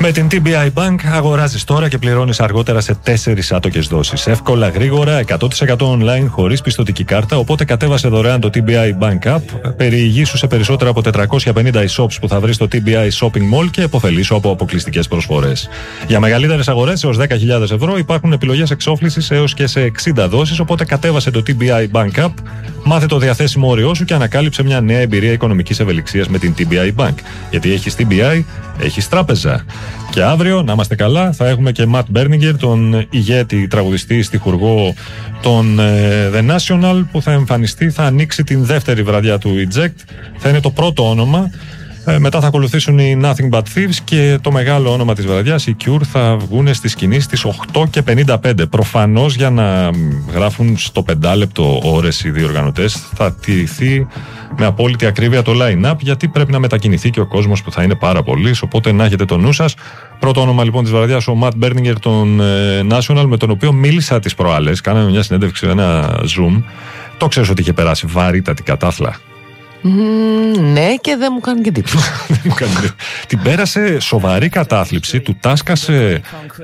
Με την TBI Bank αγοράζεις τώρα και πληρώνεις αργότερα σε 4 άτοκες δόσεις. Εύκολα, γρήγορα, 100% online, χωρίς πιστωτική κάρτα. Οπότε κατέβασε δωρεάν το TBI Bank App. Περιηγήσου σε περισσότερα από 450 e-shops που θα βρεις στο TBI Shopping Mall και επωφελήσου από αποκλειστικές προσφορές. Για μεγαλύτερες αγορές έως 10.000 ευρώ υπάρχουν επιλογές εξόφλησης έως και σε 60 δόσεις. Οπότε κατέβασε το TBI Bank App, μάθε το διαθέσιμο όριό σου και ανακάλυψε μια νέα εμπειρία οικονομικής ευελιξίας με την TBI Bank. Γιατί έχεις TBI, έχεις τράπεζα. Και αύριο, να είμαστε καλά, θα έχουμε και Matt Berninger, τον ηγέτη, τραγουδιστή, στιχουργό των The National, που θα εμφανιστεί, θα ανοίξει την δεύτερη βραδιά του Eject. Θα είναι το πρώτο όνομα. Μετά θα ακολουθήσουν οι Nothing But Thieves και το μεγάλο όνομα της βραδιάς, οι Cure, θα βγουν στη σκηνή στις 8:55. Προφανώς για να γράφουν στο 5 λεπτό ώρες οι διοργανωτές θα τηρηθεί με απόλυτη ακρίβεια το line-up, γιατί πρέπει να μετακινηθεί και ο κόσμος που θα είναι πάρα πολλής, οπότε να έχετε το νου σας. Πρώτο όνομα λοιπόν της βραδιάς, ο Matt Berninger των National, με τον οποίο μίλησα τις προάλλες, κάναμε μια συνέντευξη, ένα Zoom. Το ξέρεις ότι είχε περάσει βαρύτατη κατάθλα? Ναι, και δεν μου κάνει και τίποτα. Την πέρασε σοβαρή κατάθλιψη, του τάσκασε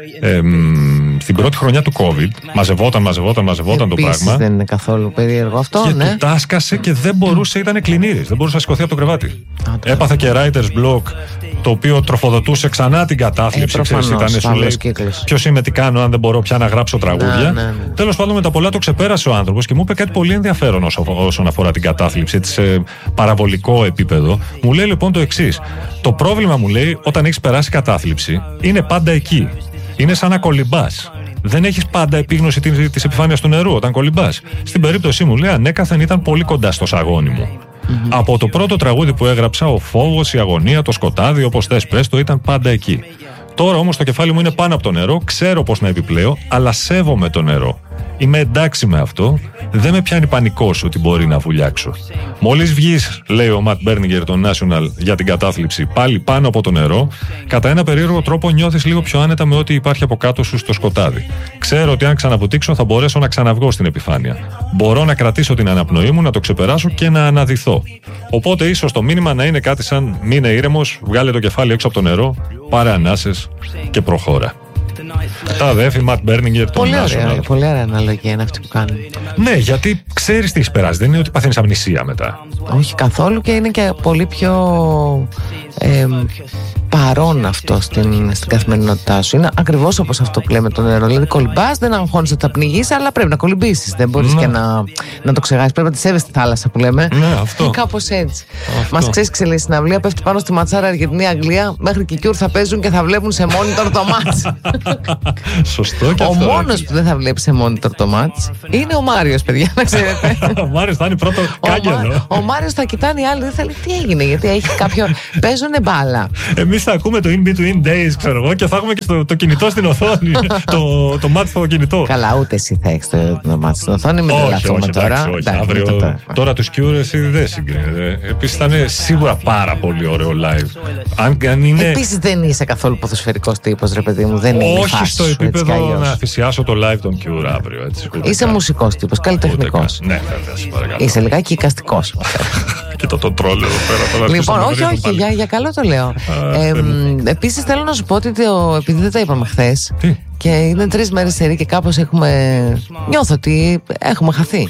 στην πρώτη χρονιά του COVID. Μαζευόταν το πράγμα. Δεν είναι καθόλου περίεργο αυτό, και ναι. του τάσκασε και δεν μπορούσε, ήταν κλινήρης, δεν μπορούσε να σηκωθεί από το κρεβάτι. Έπαθε και writer's block, το οποίο τροφοδοτούσε ξανά την κατάθλιψη. Σου λέει ποιος είμαι, τι κάνω, αν δεν μπορώ πια να γράψω τραγούδια. Τέλος πάντων, με τα πολλά το ξεπέρασε ο άνθρωπος και μου είπε κάτι πολύ ενδιαφέρον όσον αφορά την κατάθλιψη, σε παραβολικό επίπεδο. Μου λέει λοιπόν το εξής: το πρόβλημα, μου λέει, όταν έχεις περάσει κατάθλιψη, είναι πάντα εκεί. Είναι σαν να κολυμπάς. Δεν έχεις πάντα επίγνωση της επιφάνειας του νερού όταν κολυμπάς. Στην περίπτωσή μου, λέει, ανέκαθεν ήταν πολύ κοντά στο σαγόνι μου. Από το πρώτο τραγούδι που έγραψα, ο φόβος, η αγωνία, το σκοτάδι, όπως θες πες το, ήταν πάντα εκεί. Τώρα όμως το κεφάλι μου είναι πάνω από το νερό, ξέρω πώς να επιπλέω, αλλά σέβομαι το νερό. Είμαι εντάξει με αυτό, δεν με πιάνει πανικός ότι μπορεί να βουλιάξω. Μόλις βγεις, λέει ο Matt Berninger των National, για την κατάθλιψη πάλι πάνω από το νερό, κατά ένα περίεργο τρόπο νιώθεις λίγο πιο άνετα με ό,τι υπάρχει από κάτω σου στο σκοτάδι. Ξέρω ότι αν ξαναβουτήξω θα μπορέσω να ξαναβγώ στην επιφάνεια. Μπορώ να κρατήσω την αναπνοή μου, να το ξεπεράσω και να αναδυθώ. Οπότε ίσως το μήνυμα να είναι κάτι σαν μείνε ήρεμος, βγάλε το κεφάλι έξω από το νερό, πάρε ανάσες και προχώρα. Τα αδέφη Matt Berninger των National. Πολύ ωραία αναλογία είναι αυτή που κάνει. Ναι, γιατί ξέρεις τι έχεις περάσει. Δεν είναι ότι παθαίνεις αμνησία μετά. Όχι καθόλου, και είναι και πολύ πιο παρόν αυτό στην καθημερινότητά σου. Είναι ακριβώς όπως αυτό που λέμε το νερό. Δηλαδή κολυμπάς, δεν αγχώνεις ότι θα πνιγείς, αλλά πρέπει να κολυμπήσεις. Δεν μπορείς και να το ξεχάσεις. Πρέπει να τη σέβεσαι τη θάλασσα που λέμε. Ναι, αυτό. Κάπως έτσι. Μας ξέρεις, ξελίσει συναυλία, πέφτει πάνω στη ματσάρα Αργεντινή-Αγγλία, μέχρι και οι Cure θα παίζουν και θα βλέπουν σε monitor το μάτς. Σωστό και αυτό. Ο μόνος που δεν θα βλέπει σε monitor το μάτς είναι ο Μάριος, παιδιά, να ξέρετε. Ο Μάριος θα είναι πρώτο κάγκελο. Ο Μάριος θα κοιτάνει οι άλλοι, δεν θα λέει τι έγινε, γιατί έχει κάποιο. Παίζουνε μπάλα. Εμείς θα ακούμε το In Between Days, ξέρω εγώ, και θα έχουμε και το κινητό στην οθόνη. Το μάτι στο κινητό. Καλά, ούτε εσύ θα έχεις το μάτι στην οθόνη, μην τρελαθούμε τώρα. Τώρα τους Cure εσύ δεν συγκρίνεται. Επίσης θα είναι σίγουρα πάρα πολύ ωραίο live. Επίσης δεν είσαι καθόλου ποδοσφαιρικός τύπος, ρε παιδί μου. Δεν είναι. Όχι στο επίπεδο να θυσιάσω το live των Cure αύριο. Είσαι μουσικός τύπος, καλλιτεχνικός. Ναι, βέβαια, παρακαλώ. Είσαι λιγάκι οικαστικός. Κοίτα το τρόλ εδώ πέρα. Λοιπόν, όχι, για καλό το λέω. Επίσης θέλω να σου πω ότι επειδή δεν τα είπαμε χθες και είναι 3 μέρες σερί και κάπως νιώθω ότι έχουμε χαθεί.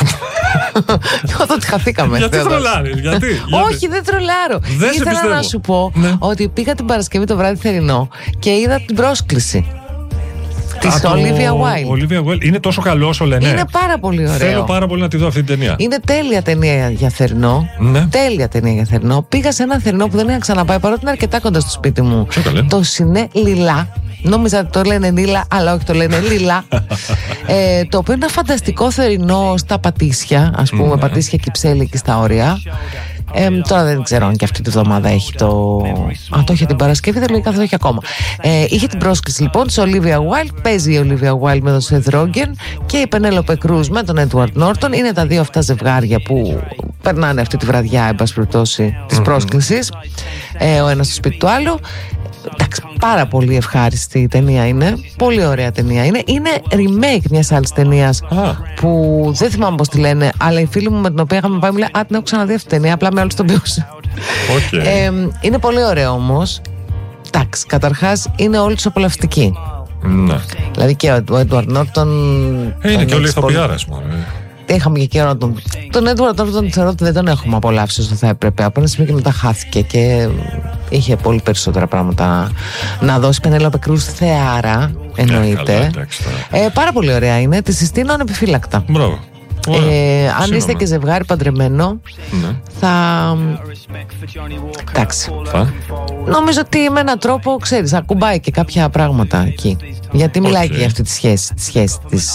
Νιώθω ότι χαθήκαμε. Γιατί τρολάρεις, γιατί? Όχι, δεν τρολάρω. Ήθελα να σου πω ότι πήγα την Παρασκευή το βράδυ θερινό και είδα την πρόσκληση της Olivia Wilde. Είναι τόσο καλό όσο λένε. Είναι πάρα πολύ ωραίο. Θέλω πάρα πολύ να τη δω αυτή την ταινία. Είναι τέλεια ταινία για θερινό. Ναι. Τέλεια ταινία για θερινό. Πήγα σε ένα θερινό που δεν είχα ξαναπάει, παρότι είναι αρκετά κοντά στο σπίτι μου. Το Σινέ Λιλά. Νόμιζα ότι το λένε Νίλα, αλλά όχι, το λένε Λιλά. Το οποίο είναι ένα φανταστικό θερινό στα Πατήσια, ας πούμε, Πατήσια Κυψέλη εκεί στα όρια. Τώρα δεν ξέρω αν και αυτή τη βδομάδα έχει το. Αν το είχε την Παρασκευή, δεν λογικά θα το έχει ακόμα. Είχε την πρόσκληση λοιπόν τη Olivia Wilde. Παίζει η Olivia Wilde με τον Seth Rogen και η Penelope Cruz με τον Edward Norton. Είναι τα δύο αυτά ζευγάρια που περνάνε αυτή τη βραδιά, εν πάση περιπτώσει, τη πρόσκληση. Ο ένας στο σπίτι του άλλου. Εντάξει, πάρα πολύ ευχάριστη η ταινία είναι. Πολύ ωραία ταινία είναι. Είναι remake μιας άλλης ταινίας που δεν θυμάμαι πώς τη λένε, αλλά η φίλη μου με την οποία είχαμε πάει μου λέει: Α, την έχω ξαναδεί αυτή την ταινία, απλά με άλλους τοπίους. Είναι πολύ ωραίο όμως. Εντάξει, καταρχάς είναι όλοι τους απολαυστικοί. Ναι. Δηλαδή και ο Έντουαρντ Νόρτον. Είναι και όλοι οι ηθοποιάρες μόνο. Είχαμε και καιρό τον Έντουαρντ Νόρτον, θεωρώ ότι δεν τον έχουμε απολαύσει όσο θα έπρεπε. Από ένα σημείο και μετά χάθηκε και είχε πολύ περισσότερα πράγματα να δώσει. Πενέλοπε Κρούζ θεάρα, εννοείται. Πάρα πολύ ωραία είναι. Τη συστήνω ανεπιφύλακτα. Μπράβο. Αν είστε και ζευγάρι παντρεμένο, θα. Εντάξει. Νομίζω ότι με έναν τρόπο, ξέρεις, ακουμπάει και κάποια πράγματα εκεί. Γιατί μιλάει και για αυτή τη σχέση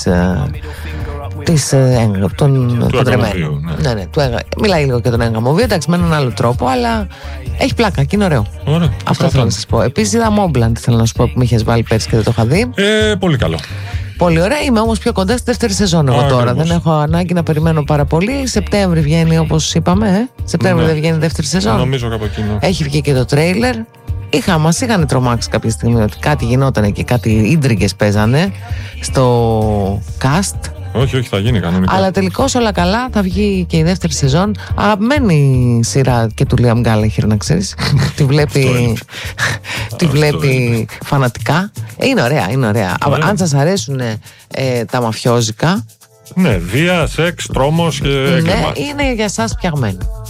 των παντρεμένων. Ναι, μιλάει λίγο και τον έγγαμο βίο, εντάξει, με έναν άλλο τρόπο, αλλά έχει πλάκα και είναι ωραίο. Αυτό θέλω να σας πω. Επίσης είδα Μόμπλαντ, θέλω να σου πω, που με είχες βάλει πέρσι και δεν το είχα δει. Πολύ καλό. Πολύ ωραία, είμαι όμως πιο κοντά στη δεύτερη σεζόν εγώ τώρα. Δεν έχω ανάγκη να περιμένω πάρα πολύ. Σεπτέμβρη βγαίνει, όπως είπαμε. Σεπτέμβρη δεν βγαίνει η δεύτερη σεζόν. Νομίζω κάπου εκείνο. Έχει βγει και το τρέιλερ. Μας είχαν τρομάξει κάποια στιγμή ότι κάτι γινόταν και κάτι ίντριγκες παίζανε στο cast. Όχι, θα γίνει κανονικά. Αλλά τελικώς όλα καλά, θα βγει και η δεύτερη σεζόν. Αγαπημένη σειρά και του Liam Gallagher, να ξέρεις. Τη βλέπει φανατικά. Είναι ωραία, είναι ωραία. Αν σας αρέσουν τα μαφιόζικα. Ναι, βία, σεξ, τρόμος και έγκλημα. Ναι, είναι για σας φτιαγμένο.